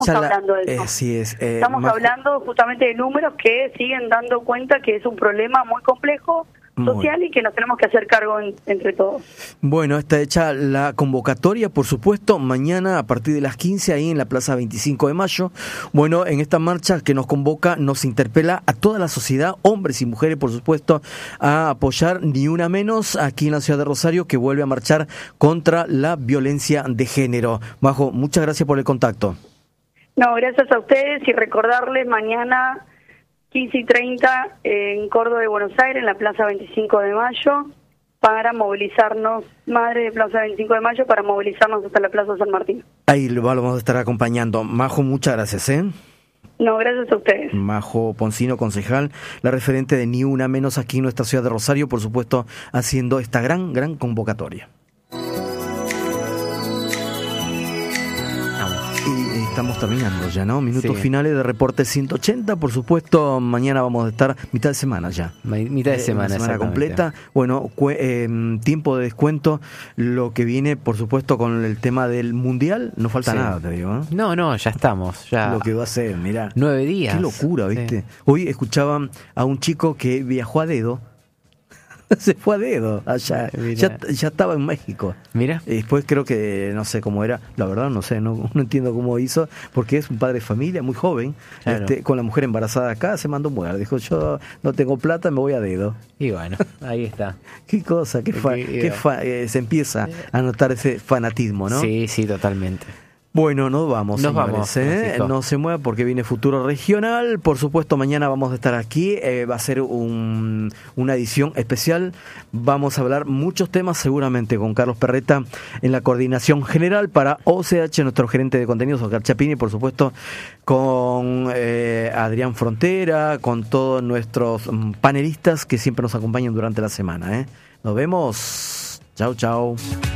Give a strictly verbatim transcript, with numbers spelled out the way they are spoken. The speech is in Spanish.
estamos la, hablando de eso. Eh, sí es, eh, estamos Majo, hablando justamente de números que siguen dando cuenta que es un problema muy complejo social muy. y que nos tenemos que hacer cargo en, entre todos. Bueno, está hecha la convocatoria, por supuesto, mañana a partir de las quince ahí en la Plaza veinticinco de mayo. Bueno, en esta marcha que nos convoca, nos interpela a toda la sociedad, hombres y mujeres, por supuesto, a apoyar Ni Una Menos aquí en la ciudad de Rosario, que vuelve a marchar contra la violencia de género. Majo, muchas gracias por el contacto. No, gracias a ustedes y recordarles mañana quince y treinta en Córdoba de Buenos Aires, en la Plaza veinticinco de mayo, para movilizarnos, Madre de Plaza veinticinco de mayo, para movilizarnos hasta la Plaza San Martín. Ahí lo vamos a estar acompañando. Majo, muchas gracias, ¿eh? No, gracias a ustedes. Majo Poncino, concejal, la referente de Ni Una Menos aquí en nuestra ciudad de Rosario, por supuesto, haciendo esta gran, gran convocatoria. Y estamos terminando ya, ¿no? Minutos sí. finales de Reporte ciento ochenta. Por supuesto, mañana vamos a estar mitad de semana ya. Mitad de semana, eh, semana completa. Bueno, cu- eh, tiempo de descuento. Lo que viene, por supuesto, con el tema del Mundial. No falta sí. nada, te digo, ¿eh? No, no, ya estamos. Ya lo que va a ser, mirá. Nueve días. Qué locura, ¿viste? Sí. Hoy escuchaba a un chico que viajó a dedo. Se fue a dedo allá, ya, ya estaba en México. Mira. Y después creo que, no sé cómo era, la verdad no sé, no, no entiendo cómo hizo, porque es un padre de familia muy joven, claro. este, con la mujer embarazada acá, se mandó mujer. Dijo, yo no tengo plata, me voy a dedo. Y bueno, ahí está. Qué cosa, qué, fa, qué fa, eh, se empieza a notar ese fanatismo, ¿no? Sí, sí, totalmente. Bueno, nos vamos, nos señores, vamos, ¿eh? No se mueva porque viene Futuro Regional. Por supuesto, mañana vamos a estar aquí. Eh, va a ser un, una edición especial. Vamos a hablar muchos temas, seguramente, con Carlos Perreta en la coordinación general para O C H, nuestro gerente de contenidos, Oscar Chapini, por supuesto, con eh, Adrián Frontera, con todos nuestros panelistas que siempre nos acompañan durante la semana, ¿eh? Nos vemos. Chau, chau.